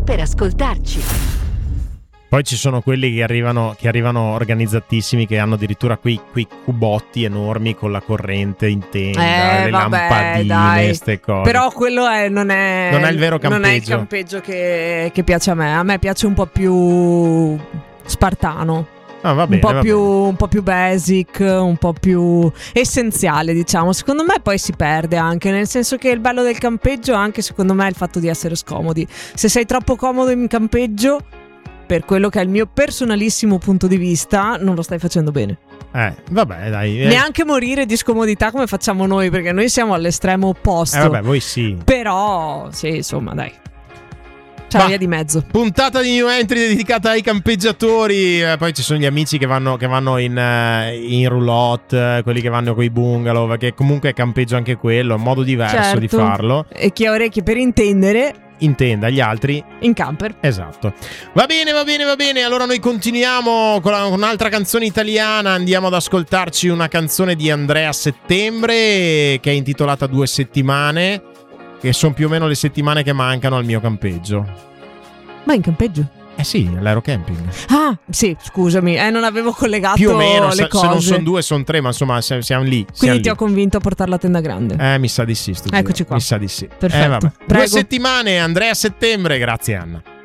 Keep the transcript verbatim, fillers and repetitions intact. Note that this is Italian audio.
per ascoltarci. Poi ci sono quelli che arrivano che arrivano organizzatissimi, che hanno addirittura quei, quei cubotti enormi con la corrente in tenda, eh, le vabbè, lampadine, dai. queste cose. Però quello è, non è non è il vero campeggio. Non è il campeggio che, che piace a me. A me piace un po' più spartano. Ah, va bene, un, po va più, bene. un po' più basic, un po' più essenziale, diciamo. Secondo me poi si perde anche, nel senso che il bello del campeggio anche secondo me è il fatto di essere scomodi. Se sei troppo comodo in campeggio, per quello che è il mio personalissimo punto di vista, non lo stai facendo bene. Eh, vabbè, dai. Eh. Neanche morire di scomodità come facciamo noi, perché noi siamo all'estremo opposto. Eh, vabbè, voi sì. Però, sì, insomma, dai. C'è Ma, la via di mezzo. Puntata di New Entry dedicata ai campeggiatori. Eh, poi ci sono gli amici che vanno, che vanno in, uh, in roulotte, eh, quelli che vanno con i bungalow, perché comunque è campeggio anche quello, è un modo diverso certo. di farlo. E chi ha orecchie per intendere, intenda, gli altri in camper. Esatto. Va bene, va bene, va bene. Allora noi continuiamo con, la, con un'altra canzone italiana. Andiamo ad ascoltarci una canzone di Andrea Settembre, che è intitolata Due settimane, che sono più o meno le settimane che mancano al mio campeggio. Ma in campeggio? Eh sì, all'aerocamping. Ah, sì, scusami, eh, non avevo collegato più o meno, le se, cose. se non sono due, sono tre, ma insomma siamo, siamo lì. Quindi siamo ti lì. ho convinto a portare la tenda grande. Eh, mi sa di sì. Sto Eccoci giro. qua. Mi sa di sì. Perfetto. Eh, vabbè. Prego. Due settimane, Andrea Settembre, grazie Anna.